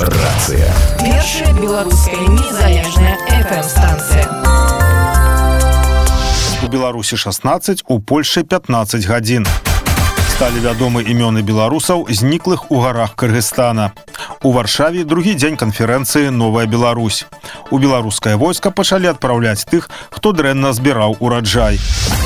Рацыя. Першая беларуская незалежная FM-станцыя. У Беларусі 16, у Польшчы 15 гадзін. Сталі вядомы імёны беларусаў, зніклых у гарах Кыргызстана. У Варшаве другі дзень канферэнцыі «Новая Беларусь». У беларускае войска пачалі адпраўляць тых, хто дрэнна збіраў ураджай.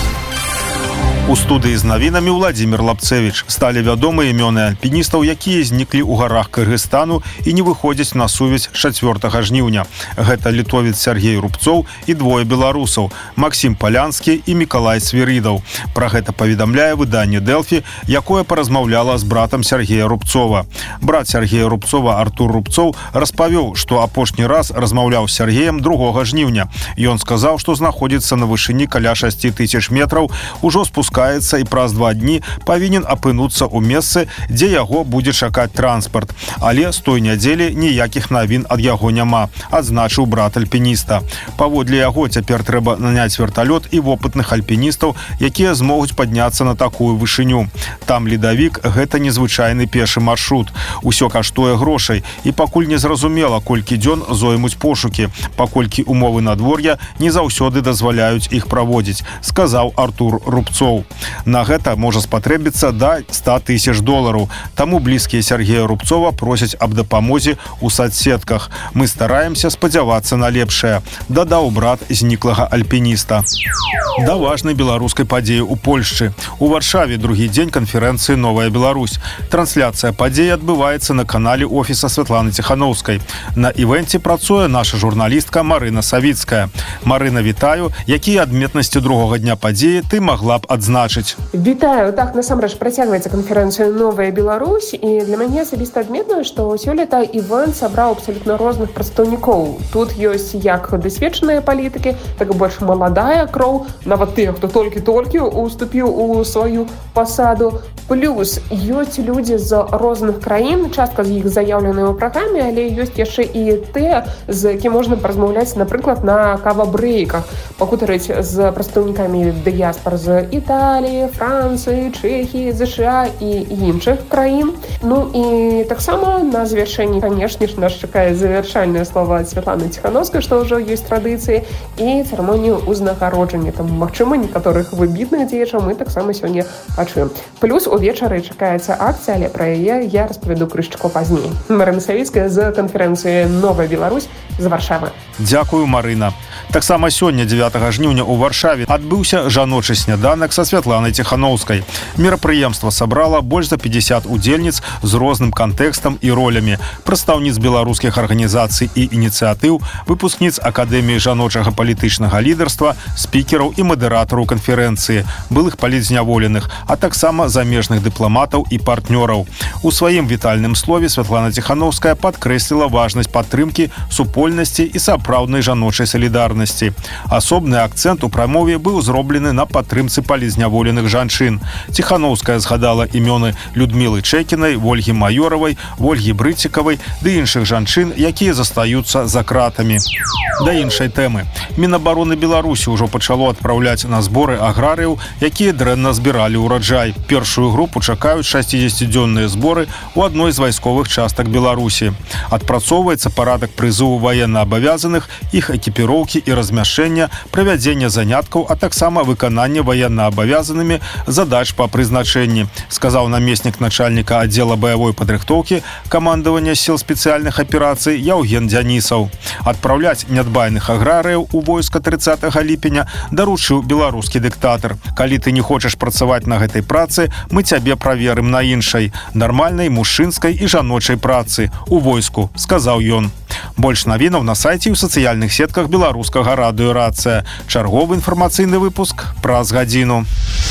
У студыі з навінамі Владзімір Лапцевіч. Сталі вядомы імёны альпіністаў, якія зніклі ў гарах Кыргызстану і не выходзяць на сувязь 4 жніўня. Гэта літовец Сергей Рубцоў і двое беларусаў – Максім Палянскі і Мікалай Свірідаў. Пра гэта паведамляе выданне «Дэлфі», якое паразмаўляла з братам Сергея Рубцова. Брат Сергея Рубцова Артур Рубцоў распавёў, што апошні раз размаўляў з Сергеем 2 жніўня. Ён сказаў, што знаходзіцца на вышыні каля 6000 метраў, ужо спускаецца і праз 2 дні павінен апынуцца ў месцы, дзе яго будзе чакаць транспарт. Але з той нядзелі ніякіх навін ад яго няма, адзначыў брат альпініста. Паводле яго цяпер трэба наняць верталёт і вопытных альпіністаў, якія змогуць падняцца на такую вышыню. Там ледавік – гэта незвычайны пешы маршрут. Усё каштуе грошай, і пакуль не зразумела, колькі дзён зоймуць пошукі, паколькі умовы надвор'я не заўсёды дазваляюць іх праводзіць, сказаў Артур Рубцоў. На гэта можа спатрэбіцца да $100 000. Таму блізкія Сергея Рубцова просяць аб дапамозе ў соцсетках. Мы стараемся спадзявацца на лепшае, дадаў брат зніклага альпініста. Да важнай беларускай падзеі ў Польшчы. У Варшаве другі дзень канферэнцыі «Новая Беларусь». Трансляцыя падзеі адбываецца на канале офіса Святланы Ціханаўскай. На івэнце працуе наша журналістка Марына Савіцкая. Марына, вітаю. Якія адметнасці другога дня падзеі ты магла б адзначыць? Вітаю. Так, насамрэч працягваецца канферэнцыя «Новая Беларусь», і для мяне асабіста адметна, што сёлета івэнт сабраў абсалютна розных прадстаўнікоў. Тут ёсць як дасведчаныя палітыкі, так і больш маладая кроў, нават тыя, хто толькі-толькі уступіў у сваю пасаду. Плюс ёсць людзі з розных краін, частка з іх заяўленыя ў праграме, але ёсць яшчэ і тыя, з кім можна паразмаўляць, напрыклад, на кава-брэйках, пакутарыць з прадстаўнікамі дыяспар з Італіі, Францыі, Чэхіі, ЗША і іншых краін. Ну і таксама на завяршэнні, канешне ж, нас чакае завяршальнае слова ад Святланы Ціханаўскай, што ўжо ёсць традыцыі, і цырымонію ўзнагароджання. Там, магчыма, некаторых выбітных дзеячаў мы таксама сёння пачуем. Плюс увечары чакаецца акцыя, але пра яе я распавяду крышчыку пазней. Марына Савіцкая з канферэнцыі «Новая Беларусь» з Варшавы. Дзякую, Марына. Таксама сёння, 9 жніўня, у Варшаве адбыўся жаночы сняданак са Святланай Ціханаўскай. Мерапрыемства сабрала больш за 50 удзельніц з розным кантэкстам і ролямі, прадстаўніц беларускіх арганізацый і ініцыятыў, выпускніц Акадэміі жаночага палітычнага лідарства, спікераў і мадэратараў канферэнцыі, былых палітзняволеных, а таксама замежных дыпламатаў і партнёраў. У сваім вітальным слове Святлана Ціханаўская падкрэсліла важнасць падтрымкі, супольнасці і сапраўднай жаночай салідарнасці. Асобны акцэнт у прамове быў зроблены на падтрымцы палізняволеных жанчын. Ціханаўская згадала імёны Людмілы Чэкінай, Вольгі Маёравай, Вольгі Брыцікавай ды іншых жанчын, якія застаюцца за кратамі. Да іншай тэмы. Мінабароны Беларусі ўжо пачало адпраўляць на зборы аграрыяў, якія дрэнна збіралі ўраджай. Першую групу чакаюць 60-дзённыя зборы ў адной з вайсковых частак Беларусі. Адпрацоўваецца парадак прызыву ваеннаабавязаных, іх экіпіроўкі і размяшчэння, правядзення заняткаў, а таксама выканання ваеннаабавязанымі задач па прызначэнні, сказаў намеснік начальніка аддзела баявой падрыхтоўкі камандавання сіл спецыяльных аперацый Яўген Дзянісаў. Адпраўляць нядбайных аграрыяў у войска 30 ліпеня даручыў беларускі дыктатар. Калі ты не хочаш працаваць на гэтай працы, мы цябе праверым на іншай, нармальнай мужчынскай і жаночай працы у войску, сказаў ён. Больш навінаў на сайце і ў сацыяльных сетках беларускага радыё «Рацыя». Чарговы інфармацыйны выпуск праз гадзіну.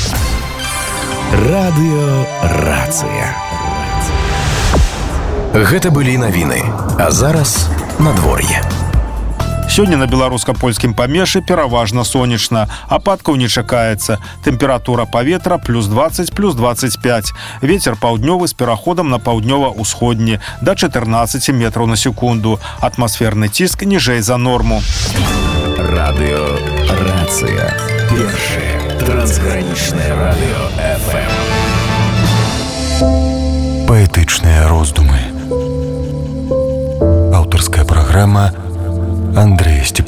Радыё «Рацыя». Гэта былі навіны. А зараз надвор'е. Сёння на беларуска-польскім памежжы пераважна сонечна. Ападкаў не чакаецца. Тэмпература паветра +20, +25. Вецер паўднёвы з пераходам на паўднёва-ўсходні да 14 метраў на секунду. Атмасферны ціск ніжэй за норму. Радыё «Рацыя». Першае трансгранічнае радыё FM. Паэтычныя роздумы. праграма Андрэя Степанова.